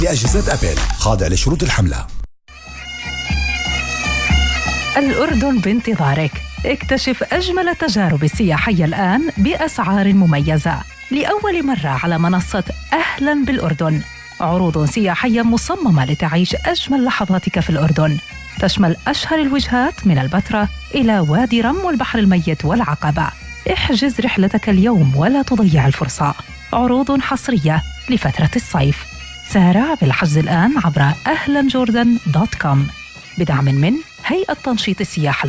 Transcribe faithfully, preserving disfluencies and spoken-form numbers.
لأجهزة أبل خاضع لشروط الحملة. الأردن بانتظارك. اكتشف أجمل التجارب السياحية الآن بأسعار مميزة لأول مرة على منصة أهلاً بالأردن. عروض سياحية مصممة لتعيش أجمل لحظاتك في الأردن، تشمل أشهر الوجهات من البتراء إلى وادي رم والبحر الميت والعقبة. احجز رحلتك اليوم ولا تضيع الفرصة. عروض حصرية لفترة الصيف. سارع بالحجز الآن عبر أهلاً جوردن دوت كوم بدعم من هيئة تنشيط السياحة